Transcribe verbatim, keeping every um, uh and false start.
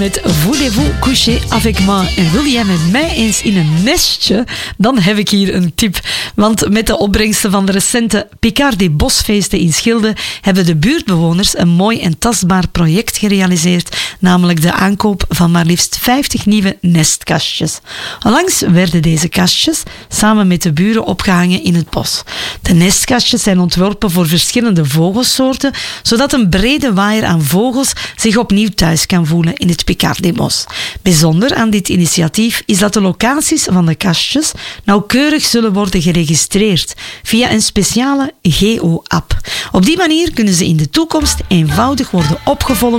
Met Voulez-vous coucher avec moi? En wil jij met mij eens in een nestje? Dan heb ik hier een tip. Want met de opbrengsten van de recente Picardy Bosfeesten in Schilde hebben de buurtbewoners een mooi en tastbaar project gerealiseerd, namelijk de aankoop van maar liefst vijftig nieuwe nestkastjes. Onlangs werden deze kastjes samen met de buren opgehangen in het bos. De nestkastjes zijn ontworpen voor verschillende vogelsoorten, zodat een brede waaier aan vogels zich opnieuw thuis kan voelen in het Picardybos. Bijzonder aan dit initiatief is dat de locaties van de kastjes nauwkeurig zullen worden geregistreerd via een speciale geo-app. Op die manier kunnen ze in de toekomst eenvoudig worden opgevolgd